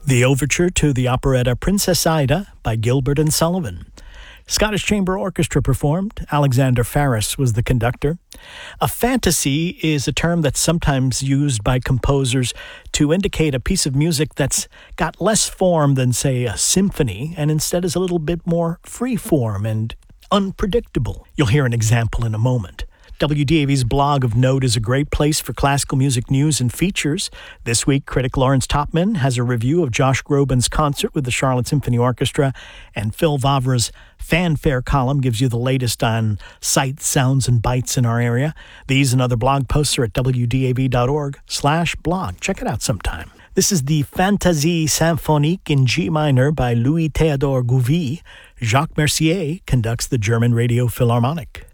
The overture to the operetta Princess Ida by Gilbert and Sullivan. Scottish Chamber Orchestra performed. Alexander Farris was the conductor. A fantasy is a term that's sometimes used by composers to indicate a piece of music that's got less form than, say, a symphony, and instead is a little bit more free form and unpredictable. You'll hear an example in a moment. WDAV's blog of note is a great place for classical music news and features. This week, critic Lawrence Topman has a review of Josh Groban's concert with the Charlotte Symphony Orchestra, and Phil Vavra's fanfare column gives you the latest on sights, sounds, and bites in our area. These and other blog posts are at wdav.org/blog. Check it out sometime. This is the Fantaisie Symphonique in G minor by Louis Théodore Gouvy. Jacques Mercier conducts the German Radio Philharmonic.